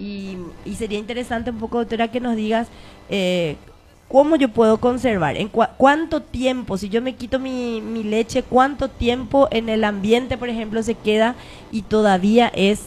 y sería interesante un poco, doctora, que nos digas cómo yo puedo conservar, en cuánto tiempo, si yo me quito mi leche, cuánto tiempo en el ambiente, por ejemplo, se queda y todavía es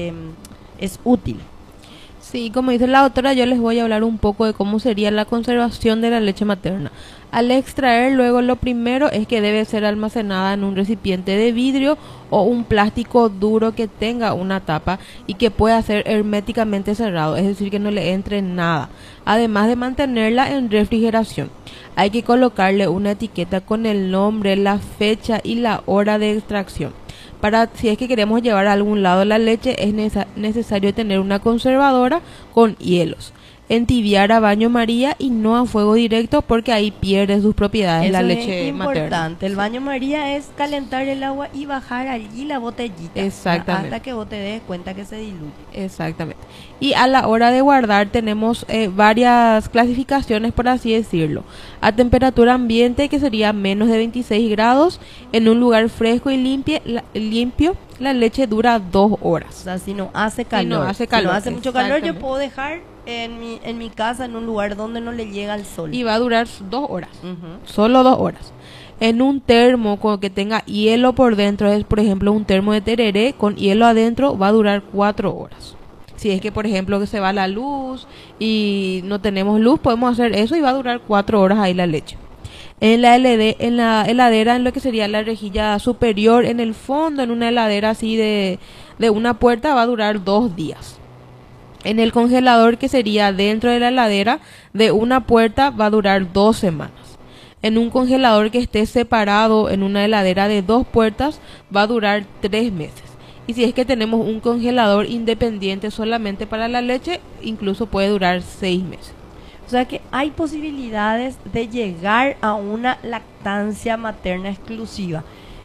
útil. Sí, como dice la doctora, yo les voy a hablar un poco de cómo sería la conservación de la leche materna. Al extraer, luego lo primero es que debe ser almacenada en un recipiente de vidrio o un plástico duro que tenga una tapa y que pueda ser herméticamente cerrado, es decir, que no le entre nada. Además de mantenerla en refrigeración, hay que colocarle una etiqueta con el nombre, la fecha y la hora de extracción. Para si es que queremos llevar a algún lado la leche, es necesario tener una conservadora con hielos. Entibiar a baño María y no a fuego directo, porque ahí pierde sus propiedades. Eso la leche materna. Importante. El baño María es calentar el agua y bajar allí la botellita. Exactamente. Hasta que vos te des cuenta que se diluye. Exactamente. Y a la hora de guardar tenemos varias clasificaciones, por así decirlo. A temperatura ambiente, que sería menos de 26 grados, en un lugar fresco y limpio, la leche dura 2 horas. O sea, si no hace calor. Si no hace mucho calor, yo puedo dejar en mi casa, en un lugar donde no le llega el sol. Y va a durar 2 horas. Solo 2 horas. En un termo que tenga hielo por dentro, es por ejemplo un termo de tereré con hielo adentro, va a durar 4 horas. Si es que por ejemplo que se va la luz y no tenemos luz, podemos hacer eso y va a durar 4 horas ahí la leche. En la heladera, en lo que sería la rejilla superior, en el fondo, en una heladera así de una puerta, va a durar 2 días. En el congelador, que sería dentro de la heladera de una puerta, va a durar 2 semanas. En un congelador que esté separado en una heladera de 2 puertas, va a durar 3 meses. Y si es que tenemos un congelador independiente solamente para la leche, incluso puede durar 6 meses. O sea que hay posibilidades de llegar a una lactancia materna exclusiva.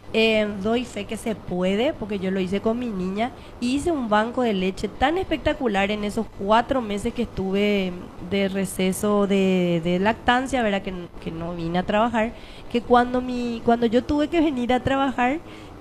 Doy fe que se puede, porque yo lo hice con mi niña y hice un banco de leche tan espectacular en esos 4 meses que estuve de receso de lactancia, ¿verdad? Que no vine a trabajar, que cuando yo tuve que venir a trabajar,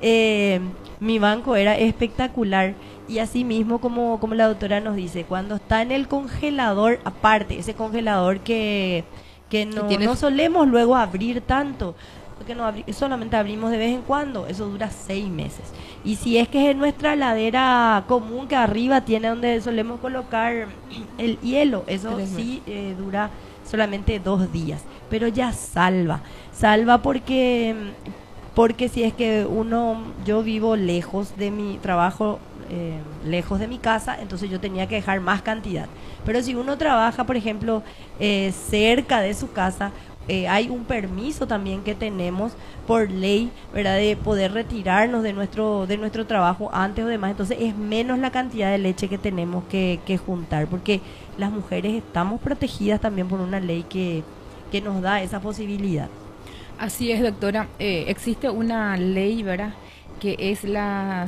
mi banco era espectacular. Y así mismo, como la doctora nos dice, cuando está en el congelador, aparte, ese congelador que no solemos luego abrir tanto, porque solamente abrimos de vez en cuando, eso dura 6 meses. Y si es que es en nuestra heladera común, que arriba tiene donde solemos colocar el hielo, eso sí dura solamente 2 días, pero ya salva porque si es que yo vivo lejos de mi trabajo, lejos de mi casa, entonces yo tenía que dejar más cantidad. Pero si uno trabaja, por ejemplo, cerca de su casa, hay un permiso también que tenemos por ley, ¿verdad?, de poder retirarnos de nuestro trabajo antes o demás. Entonces es menos la cantidad de leche que tenemos que juntar, porque las mujeres estamos protegidas también por una ley que nos da esa posibilidad. Así es, doctora. Existe una ley, ¿verdad?, que es la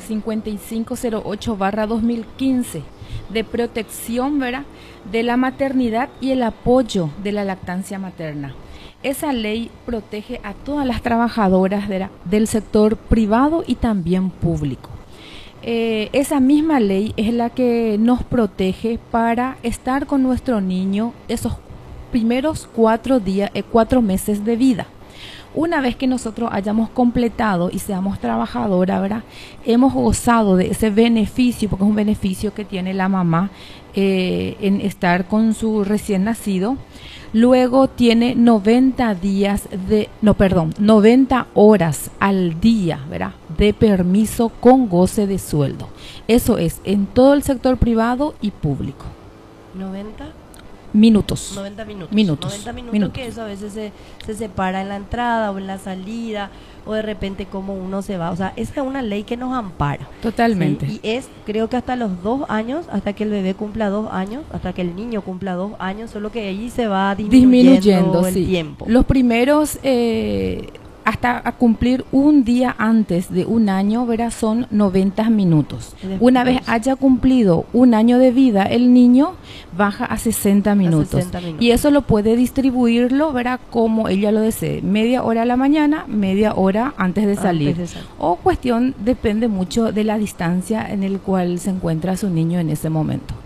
5508/2015 de protección, ¿verdad?, de la maternidad y el apoyo de la lactancia materna. Esa ley protege a todas las trabajadoras del sector privado y también público. Esa misma ley es la que nos protege para estar con nuestro niño esos primeros 4 meses de vida. Una vez que nosotros hayamos completado y seamos trabajadoras, ¿verdad?, hemos gozado de ese beneficio, porque es un beneficio que tiene la mamá en estar con su recién nacido. Luego tiene 90 horas al día, ¿verdad?, de permiso con goce de sueldo. Eso es en todo el sector privado y público. 90 minutos. 90 minutos. 90 minutos. Que eso a veces se separa en la entrada o en la salida, o de repente como uno se va. O sea, esa es una ley que nos ampara. Totalmente. ¿Sí? Y creo que hasta los 2 años, hasta que el bebé cumpla 2 años, hasta que el niño cumpla 2 años, solo que allí se va disminuyendo el tiempo. Los primeros, hasta a cumplir un día antes de 1 año, ¿verdad?, son 90 minutos. Una vez haya cumplido 1 año de vida, el niño baja a 60 minutos. Y eso lo puede distribuirlo, ¿verdad?, como ella lo desee. Media hora a la mañana, media hora antes de salir. O depende mucho de la distancia en el cual se encuentra su niño en ese momento.